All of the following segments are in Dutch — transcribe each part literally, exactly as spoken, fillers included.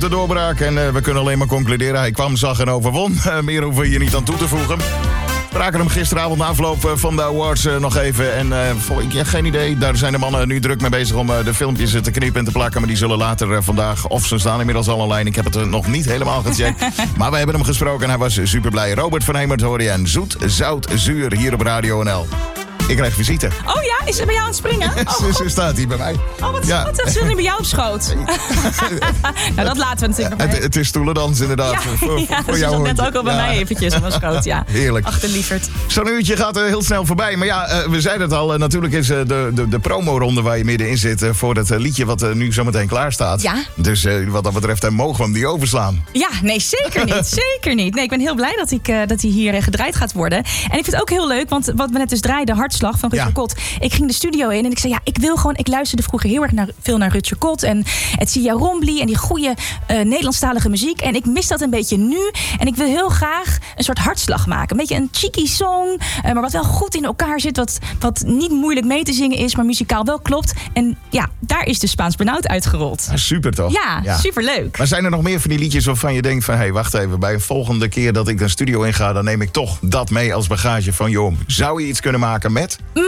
De doorbraak en uh, we kunnen alleen maar concluderen. Hij kwam, zag en overwon. Uh, meer hoeven we hier niet aan toe te voegen. We spraken hem gisteravond na afloop van de awards uh, nog even. En uh, vol, ik heb geen idee. Daar zijn de mannen nu druk mee bezig om uh, de filmpjes te knippen en te plakken. Maar die zullen later uh, vandaag, of ze staan inmiddels al online. Ik heb het uh, nog niet helemaal gecheckt. Maar we hebben hem gesproken en hij was super blij. Robert van Hemert hoorde je en Zoet, Zout, Zuur hier op Radio N L. Ik krijg visite. Oh ja, is ze bij jou aan het springen? Oh, ze, ze staat hier bij mij. Oh, wat ja. goed. Ze zit nu bij jou op schoot. Nou, dat laten we natuurlijk nog het, het is stoelendans inderdaad. Ja, voor, ja, voor ze jou zat net hondje. ook al bij ja. mij eventjes op mijn schoot. Ja. Heerlijk. Achter lieverd. Zo'n uurtje gaat uh, heel snel voorbij. Maar ja, uh, we zeiden het al. Uh, natuurlijk is uh, de, de, de promoronde waar je middenin zit... Uh, voor het uh, liedje wat uh, nu zometeen klaar staat. Ja. Dus uh, wat dat betreft uh, mogen we hem niet overslaan. Ja, nee, zeker niet. Zeker niet. Nee, ik ben heel blij dat, ik, uh, dat hij hier uh, gedraaid gaat worden. En ik vind het ook heel leuk, want wat we net dus draaiden... Hartslag van Rutger Ja. Kot. Ik ging de studio in en ik zei, ja, ik wil gewoon... Ik luisterde vroeger heel erg naar, veel naar Rutger Kot en Sia Rombly... en die goede uh, Nederlandstalige muziek. En ik mis dat een beetje nu. En ik wil heel graag een soort hartslag maken. Een beetje een cheeky song, uh, maar wat wel goed in elkaar zit. Wat, wat niet moeilijk mee te zingen is, maar muzikaal wel klopt. En ja, daar is de Spaans Benauwd uitgerold. Ja, super toch? Ja, ja, superleuk. Maar zijn er nog meer van die liedjes waarvan je denkt van... hé, hey, wacht even, bij een volgende keer dat ik de studio inga... dan neem ik toch dat mee als bagage van... joh, zou je iets kunnen maken met... Mm,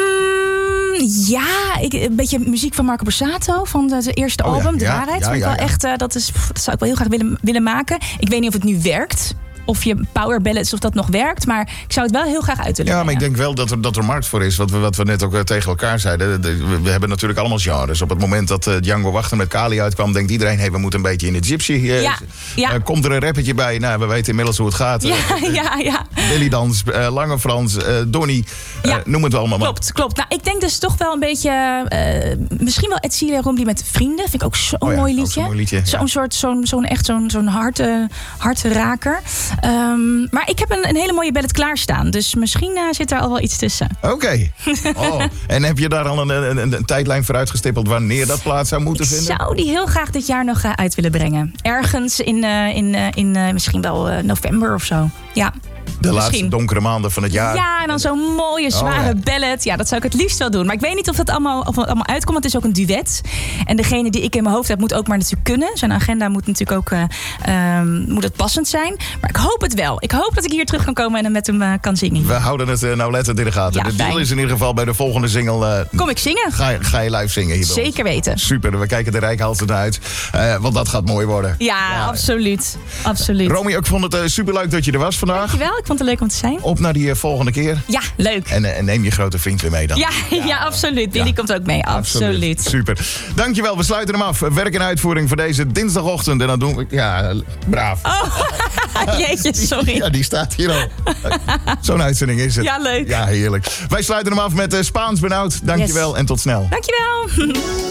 ja, ik, een beetje muziek van Marco Borsato van de, de eerste Oh ja, album, De ja, Waarheid. ja, Vind ik ja, wel ja. echt, uh, dat, is, pff, dat zou ik wel heel graag willen, willen maken. Ik weet niet of het nu werkt. Of je power ballads, of dat nog werkt. Maar ik zou het wel heel graag uit willen Ja, maar ik brengen. denk wel dat er, dat er markt voor is. Wat we, wat we net ook uh, tegen elkaar zeiden. De, we, we hebben natuurlijk allemaal genres. Op het moment dat uh, Django Wachter met Kali uitkwam... denkt iedereen, hey, we moeten een beetje in de gypsy. Uh, Ja, ja. Uh, komt er een rappertje bij? Nou, we weten inmiddels hoe het gaat. Ja, Uh, ja, ja. Willy Dans, uh, Lange Frans, uh, Donnie. Uh, Ja. Noem het allemaal maar. Klopt, klopt. Nou, ik denk dus toch wel een beetje... Uh, misschien wel Sia Rombly met Vrienden. Vind ik ook zo'n Oh ja, mooi ook liedje. zo'n mooi liedje, Zo'n ja. soort, zo'n, zo'n echt zo'n, zo'n harte, hartraker. Um, maar ik heb een, een hele mooie ballad klaarstaan. Dus misschien uh, zit er al wel iets tussen. Oké. Okay. Oh. En heb je daar al een, een, een, een tijdlijn voor uitgestippeld... wanneer dat plaats zou moeten Ik vinden? zou die heel graag dit jaar nog uh, uit willen brengen. Ergens in, uh, in, uh, in uh, misschien wel uh, november of zo. Ja. De laatste misschien. donkere maanden van het jaar. Ja, en dan zo'n mooie, zware Oh, ja. ballad. Ja, dat zou ik het liefst wel doen. Maar ik weet niet of dat allemaal, of het allemaal uitkomt. Want het is ook een duet. En degene die ik in mijn hoofd heb, moet ook maar natuurlijk kunnen. Zijn agenda moet natuurlijk ook uh, um, moet het passend zijn. Maar ik hoop het wel. Ik hoop dat ik hier terug kan komen en dan met hem uh, kan zingen. We houden het uh, nauwlettend in de gaten. Ja, de deal fijn. is in ieder geval bij de volgende single... Uh, Kom ik zingen? Ga je, ga je live zingen hier bij ons. Zeker weten. Super, we kijken de rijkhalsen naar uit. Uh, want dat gaat mooi worden. Ja, Ja. absoluut. Absoluut. Romy, ik vond het uh, superleuk dat je er was vandaag. Dankjewel, ik vond het leuk om te zijn. Op naar die uh, volgende keer. Ja, leuk. En, uh, en neem je grote vriend weer mee dan. Ja, ja, ja, absoluut. Billy Ja. komt ook mee. Absoluut. Super. Dankjewel, we sluiten hem af. Werk en uitvoering voor deze dinsdagochtend. En dan doen we... Ja, braaf. Oh, jeetje, sorry. Ja, die staat hier al. Zo'n uitzending is het. Ja, leuk. Ja, heerlijk. Wij sluiten hem af met uh, Spaans Benauwd. Dankjewel Yes. en tot snel. Dankjewel.